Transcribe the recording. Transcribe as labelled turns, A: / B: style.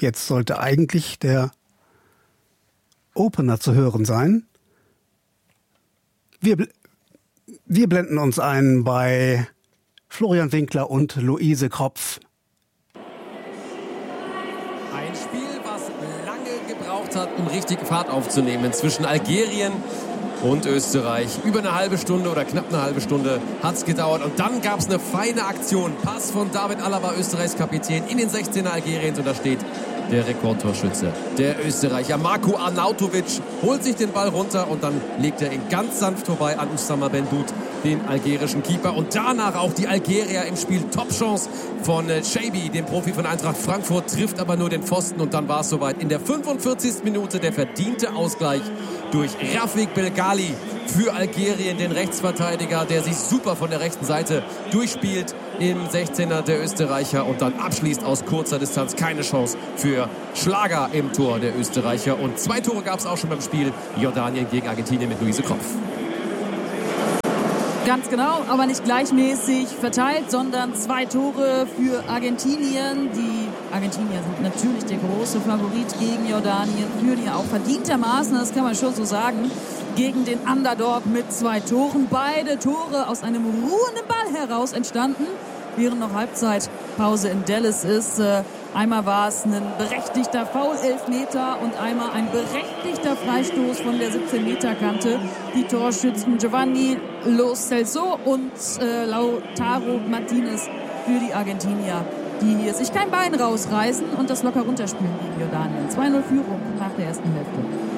A: Jetzt sollte eigentlich der Opener zu hören sein. Wir blenden uns ein bei Florian Winkler und Luise Kropf.
B: Ein Spiel, was lange gebraucht hat, um richtig Fahrt aufzunehmen zwischen Algerien und Österreich. Über eine halbe Stunde oder knapp eine halbe Stunde hat es gedauert. Und dann gab es eine feine Aktion. Pass von David Alaba, Österreichs Kapitän, in den 16er Algeriens. Und da steht der Rekordtorschütze, der Österreicher Marko Arnautovic, holt sich den Ball runter und dann legt er ihn ganz sanft vorbei an Oussama Bendoud, den algerischen Keeper. Und danach auch die Algerier im Spiel. Top-Chance von Chaibi, dem Profi von Eintracht Frankfurt, trifft aber nur den Pfosten. Und dann war es soweit. In der 45. Minute der verdiente Ausgleich durch Rafik Belgali für Algerien, den Rechtsverteidiger, der sich super von der rechten Seite durchspielt im 16er der Österreicher und dann abschließt aus kurzer Distanz. Keine Chance für Schlager im Tor der Österreicher. Und 2 Tore gab es auch schon beim Spiel Jordanien gegen Argentinien mit Luise Kropf.
C: Ganz genau, aber nicht gleichmäßig verteilt, sondern 2 Tore für Argentinien. Die Argentinier sind natürlich der große Favorit gegen Jordanien, führen ja auch verdientermaßen, das kann man schon so sagen, gegen den Underdog mit 2 Toren. Beide Tore aus einem ruhenden Ball heraus entstanden, während noch Halbzeitpause in Dallas ist. Einmal war es ein berechtigter Foul-Elfmeter und einmal ein berechtigter Freistoß von der 17-Meter-Kante. Die Torschützen Giovanni Lo Celso und Lautaro Martinez für die Argentinier, die hier sich kein Bein rausreißen und das locker runterspielen gegen Jordanien. 2-0 Führung nach der ersten Hälfte.